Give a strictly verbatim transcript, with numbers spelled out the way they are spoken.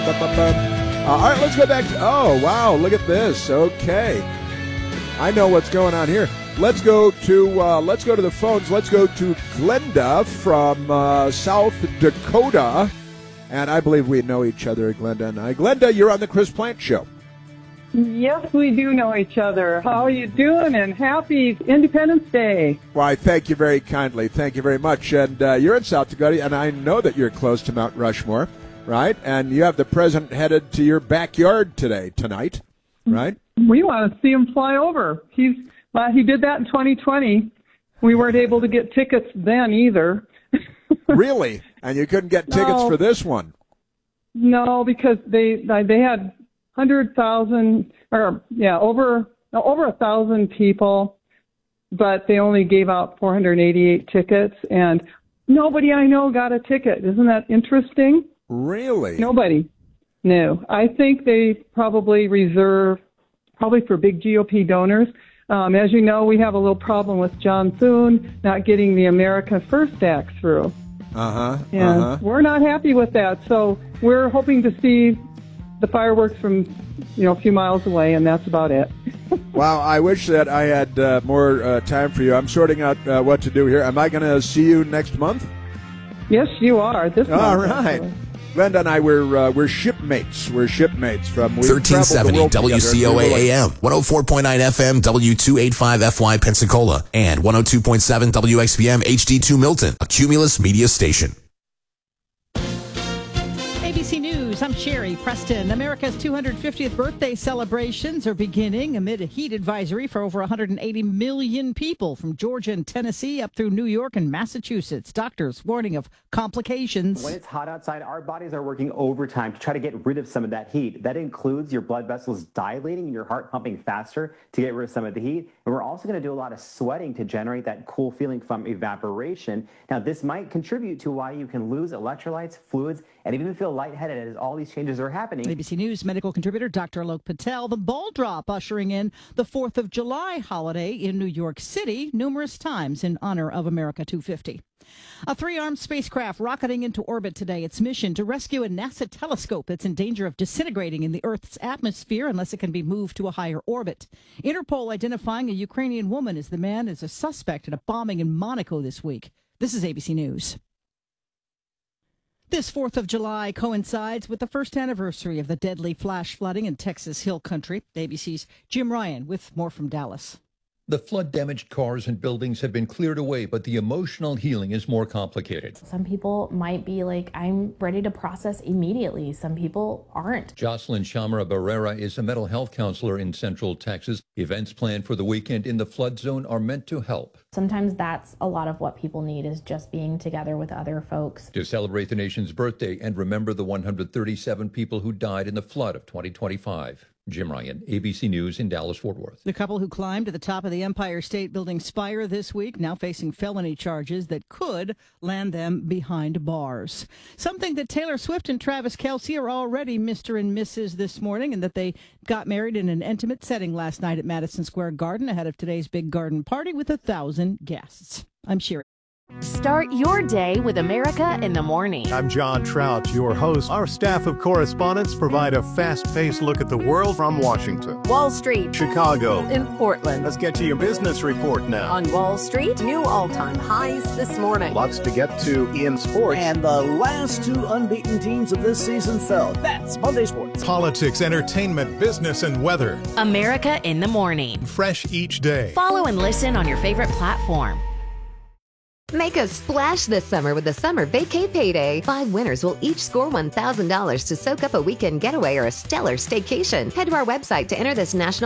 Uh, all right, let's go back to, oh, wow, look at this. Okay. I know what's going on here. Let's go to uh, let's go to the phones. Let's go to Glenda from uh, South Dakota. And I believe we know each other, Glenda and I. Glenda, you're on the Chris Plante Show. Yes, we do know each other. How are you doing? And happy Independence Day. Why, thank you very kindly. Thank you very much. And uh, you're in South Dakota, and I know that you're close to Mount Rushmore, right? And you have the president headed to your backyard today, tonight, right? We want to see him fly over. He's well, he did that in twenty twenty. We weren't able to get tickets then either. Really? And you couldn't get tickets No. for this one? No, because they they had one hundred thousand, or yeah, over no, over a thousand people, but they only gave out four hundred eighty-eight tickets, and nobody I know got a ticket. Isn't that interesting? Really? Nobody. No. I think they probably reserve, probably for big G O P donors. Um, as you know, we have a little problem with John Thune not getting the America First Act through. Uh-huh. And uh-huh. we're not happy with that. So we're hoping to see the fireworks from, you know, a few miles away, and that's about it. Wow, I wish that I had uh, more uh, time for you. I'm sorting out uh, what to do here. Am I going to see you next month? Yes, you are. This All month, right. actually. Glenda and I, we're, uh, we're shipmates. We're shipmates from... we've thirteen seventy traveled the world W C O A together. A M, one oh four point nine F M, W two eighty-five F Y Pensacola, and one oh two point seven W X P M H D two Milton, a Cumulus media station. A B C News, I'm Sherry Preston. America's two hundred fiftieth birthday celebrations are beginning amid a heat advisory for over one hundred eighty million people from Georgia and Tennessee up through New York and Massachusetts. Doctors warning of complications. When it's hot outside, our bodies are working overtime to try to get rid of some of that heat. That includes your blood vessels dilating and your heart pumping faster to get rid of some of the heat. And we're also going to do a lot of sweating to generate that cool feeling from evaporation. Now, this might contribute to why you can lose electrolytes, fluids, and even feel lightheaded as all these changes are happening. A B C News medical contributor Doctor Alok Patel. The ball drop ushering in the fourth of July holiday in New York City numerous times in honor of America two fifty. A three-armed spacecraft rocketing into orbit today. Its mission to rescue a NASA telescope that's in danger of disintegrating in the Earth's atmosphere unless it can be moved to a higher orbit. Interpol identifying a Ukrainian woman as the man as a suspect in a bombing in Monaco this week. This is A B C News. This fourth of July coincides with the first anniversary of the deadly flash flooding in Texas Hill Country. A B C's Jim Ryan with more from Dallas. The flood-damaged cars and buildings have been cleared away, but the emotional healing is more complicated. Some people might be like, I'm ready to process immediately. Some people aren't. Jocelyn Chamara Barrera is a mental health counselor in Central Texas. Events planned for the weekend in the flood zone are meant to help. Sometimes that's a lot of what people need, is just being together with other folks. To celebrate the nation's birthday and remember the one hundred thirty-seven people who died in the flood of twenty twenty-five. Jim Ryan, A B C News in Dallas-Fort Worth. The couple who climbed to the top of the Empire State Building spire this week now facing felony charges that could land them behind bars. Something that Taylor Swift and Travis Kelce are already Mister and Missus this morning, and that they got married in an intimate setting last night at Madison Square Garden ahead of today's big garden party with a thousand guests. I'm Sherry. Start your day with America in the Morning. I'm John Trout, your host. Our staff of correspondents provide a fast-paced look at the world from Washington, Wall Street, Chicago, in Portland. Let's get to your business report now. On Wall Street, new all-time highs this morning. Lots to get to in sports. And the last two unbeaten teams of this season fell. That's Monday Sports. Politics, entertainment, business, and weather. America in the Morning. Fresh each day. Follow and listen on your favorite platform. Make a splash this summer with the Summer Vacay Payday. Five winners will each score one thousand dollars to soak up a weekend getaway or a stellar staycation. Head to our website to enter this national